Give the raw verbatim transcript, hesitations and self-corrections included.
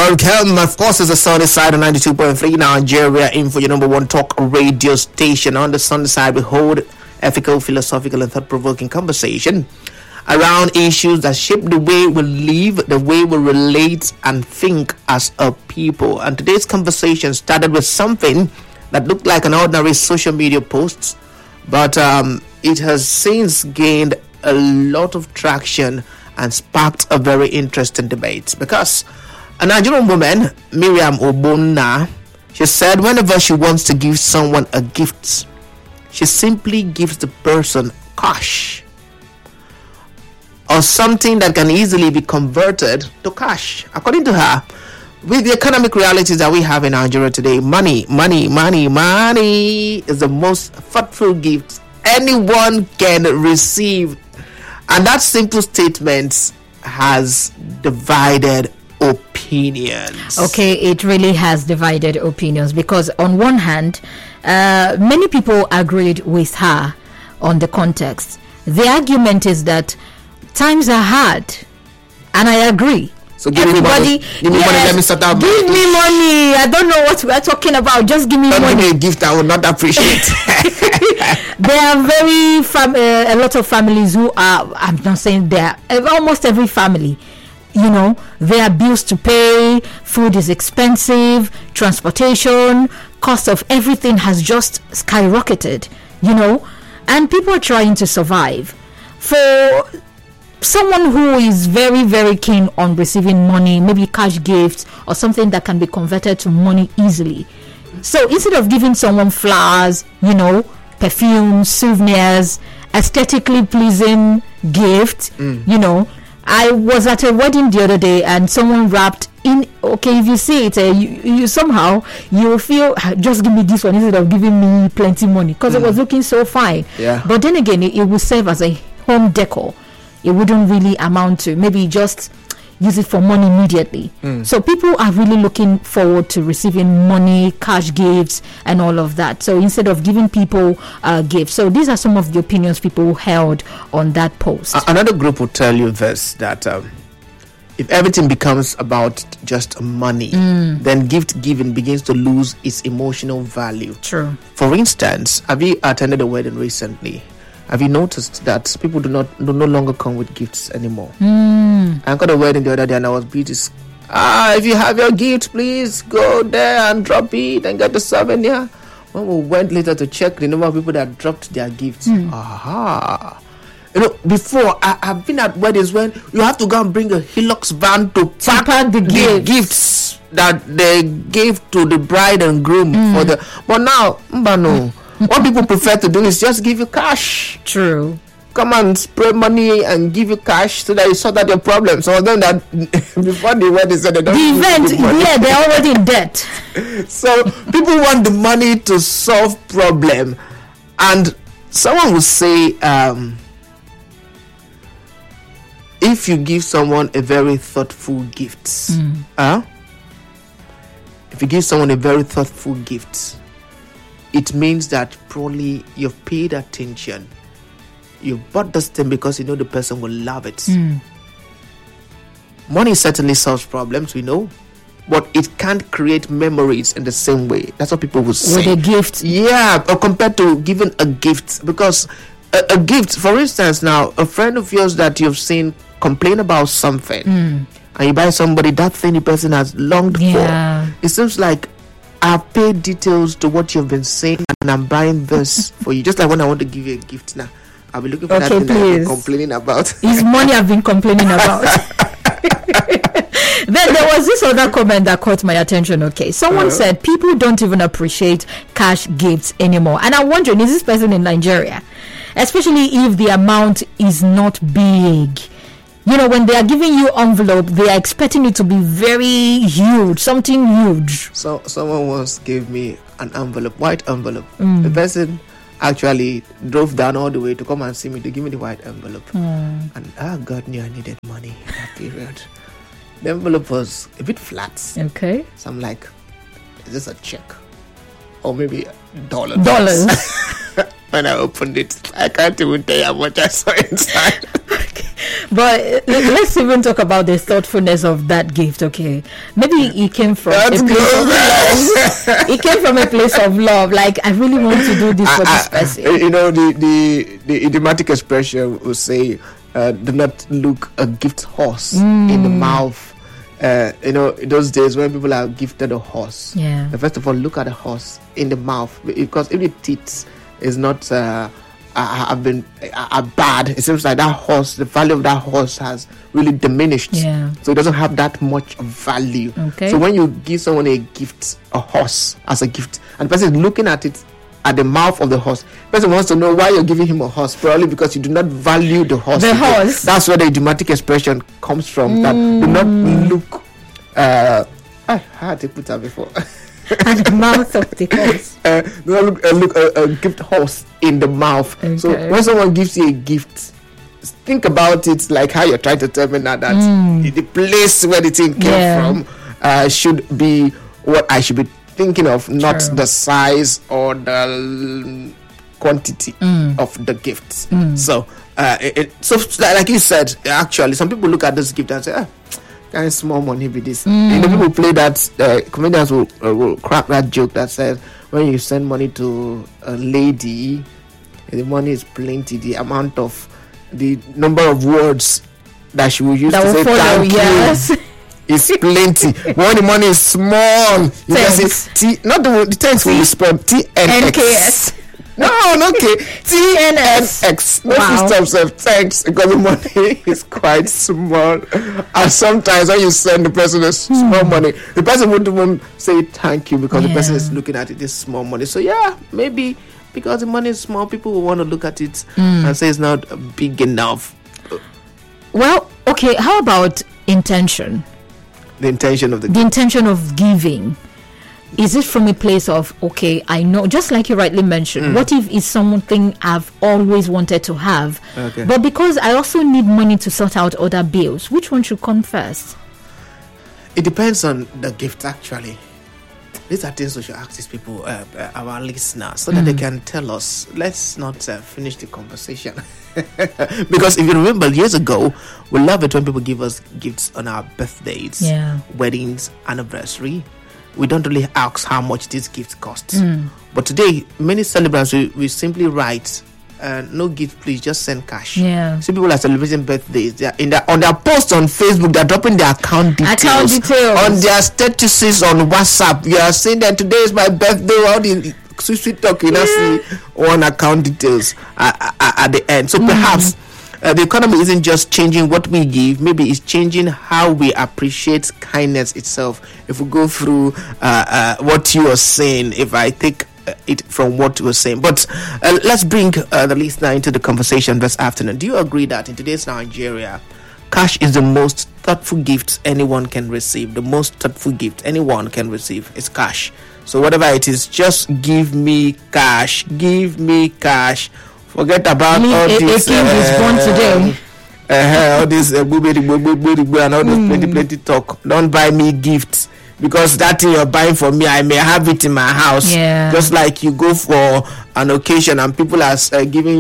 Welcome, of course, it's the Sunny Side on ninety-two point three Nigeria Info, your number one talk radio station. On the Sunny Side, we hold ethical, philosophical, and thought-provoking conversation around issues that shape the way we live, the way we relate and think as a people. And today's conversation started with something that looked like an ordinary social media post, but um, it has since gained a lot of traction and sparked a very interesting debate, because a Nigerian woman, Miriam Obonna, she said whenever she wants to give someone a gift, she simply gives the person cash or something that can easily be converted to cash. According to her, with the economic realities that we have in Nigeria today, money, money, money, money is the most thoughtful gift anyone can receive. And that simple statement has divided opinions. Okay, it really has divided opinions, because on one hand, uh, many people agreed with her on the context. The argument is that times are hard, and I agree. So give Everybody, me money. Give me yes, money. Let me start out. Give me money. I don't know what we're talking about. Just give me Don't money. give me a gift I will not appreciate. There are very fam- uh, a lot of families who are, I'm not saying there, almost every family, you know, there are bills to pay, food is expensive, transportation, cost of everything has just skyrocketed, you know, and people are trying to survive. For someone who is very, very keen on receiving money, maybe cash gifts or something that can be converted to money easily. So instead of giving someone flowers, you know, perfumes, souvenirs, aesthetically pleasing gift, mm. you know, I was at a wedding the other day and someone wrapped in, okay, if you see it, uh, you, you somehow, you feel, just give me this one instead of giving me plenty money, because mm. it was looking so fine. Yeah. But then again, it, it will serve as a home decor. It wouldn't really amount to, maybe just use it for money immediately. Mm. So people are really looking forward to receiving money, cash gifts, and all of that. So instead of giving people uh, gifts. So these are some of the opinions people held on that post. Another group will tell you this, that um, if everything becomes about just money, mm. then gift giving begins to lose its emotional value. True. For instance, have you attended a wedding recently? Have you noticed that people do not do no longer come with gifts anymore? Mm. I got a wedding the other day and I was beat. Ah, if you have your gift, please go there and drop it and get the souvenir. When we went later to check the number of people that dropped their gifts, mm. aha. You know, before I, I've been at weddings when you have to go and bring a Hilux van to pack, pack the, the gifts. gifts that they gave to the bride and groom mm. for the. But now, mbano. What people prefer to do is just give you cash. True. Come and spray money and give you cash so that you sort out your problems. So then that before the wedding, so they don't. The event, yeah, they're already in debt. So people want the money to solve problem, and someone will say, um, if you give someone a very thoughtful gift, mm. huh? If you give someone a very thoughtful gift, it means that probably you've paid attention. You bought this thing because you know the person will love it. Mm. Money certainly solves problems, we know, but it can't create memories in the same way. That's what people will say. With a gift. Yeah, or compared to giving a gift. Because a, a gift, for instance, now, a friend of yours that you've seen complain about something, mm. and you buy somebody that thing the person has longed yeah. for. It seems like I've paid details to what you've been saying and I'm buying this for you. Just like when I want to give you a gift now, I'll be looking for okay, that thing please. that I've been complaining about. It's money I've been complaining about. Then there was this other comment that caught my attention. Okay, someone uh, said people don't even appreciate cash gifts anymore. And I'm wondering, is this person in Nigeria? Especially if the amount is not big. You know, when they are giving you envelope, they are expecting it to be very huge, something huge. So someone once gave me an envelope, white envelope. Mm. The person actually drove down all the way to come and see me to give me the white envelope. Mm. And ah, God knew I needed money in that period. The envelope was a bit flat. Okay. So I'm like, is this a check? Or maybe dollars? Dollars. When I opened it, I can't even tell you how much I saw inside. But uh, let's even talk about the thoughtfulness of that gift. Okay, maybe it came from That's a place of love. It came from a place of love. Like, I really want to do this for this person. You know, the the the idiomatic expression will say, uh, "Do not look a gift horse mm. in the mouth." Uh, you know, those days when people are gifted a horse, yeah. First of all, look at the horse in the mouth, because if the teeth is not uh, have been are bad, it seems like that horse, the value of that horse has really diminished. Yeah. So it doesn't have that much value. Okay. So when you give someone a gift, a horse as a gift, and the person is looking at it at the mouth of the horse, the person wants to know why you're giving him a horse, probably because you do not value the horse. The horse. That's where the idiomatic expression comes from. Mm. That do not look. Uh, I had to put that before. At the mouth of the horse. Uh, do not look, uh, look a, a gift horse in the mouth. Okay. So when someone gives you a gift, think about it like how you're trying to tell me now that mm. the place where the thing came yeah. from uh, should be what I should be thinking of, not True. the size or the quantity mm. of the gifts. Mm. So, uh, it, it, so like you said, actually, some people look at this gift and say, ah, kind of small money be this. Mm. You know, people play that. Uh, comedians will, uh, will crack that joke that says, when you send money to a lady, the money is plenty. The amount of the number of words that she will use that to will say follow, thank yes. you. It's plenty. When the money is small, you can say T. Not the the thanks will be spelled T N X. No, no, okay. T N X. No systems of thanks, because the money is quite small. And sometimes when you send the person a small hmm. money, the person won't even say thank you, because yeah. the person is looking at it as small money. So yeah, maybe because the money is small, people will want to look at it mm. and say it's not big enough. Well, okay. How about intention? The intention of the the intention of giving, is it from a place of, okay, I know, just like you rightly mentioned, mm. what if it's something I've always wanted to have, okay. but because I also need money to sort out other bills, which one should come first? It depends on the gift, actually. These are things we should ask these people, uh, uh, our listeners, so mm. that they can tell us. Let's not uh, finish the conversation. Because if you remember, years ago, we love it when people give us gifts on our birthdays, yeah. weddings, anniversary. We don't really ask how much this gift costs. Mm. But today, many celebrants, we, we simply write, uh, no gift, please, just send cash. Yeah. So people are celebrating birthdays. They are in their, on their posts on Facebook, they're dropping their account details. Account details. On their statuses on WhatsApp, you are saying that today is my birthday. All the sweet, sweet talk, you know, see one account details at, at, at the end. So mm. perhaps uh, the economy isn't just changing what we give, maybe it's changing how we appreciate kindness itself. If we go through uh, uh, what you are saying, if I take uh, it from what you were saying. But uh, let's bring uh, the listener into the conversation this afternoon. Do you agree that in today's Nigeria, cash is the most thoughtful gift anyone can receive? The most thoughtful gift anyone can receive is cash. So whatever it is, just give me cash. Give me cash. Forget about Me, all a, this. A king uh, is born today. Uh, all this uh, and all this mm. plenty, plenty talk. Don't buy me gifts, because that thing you're buying for me, I may have it in my house. Yeah. Just like you go for an occasion and people are uh, giving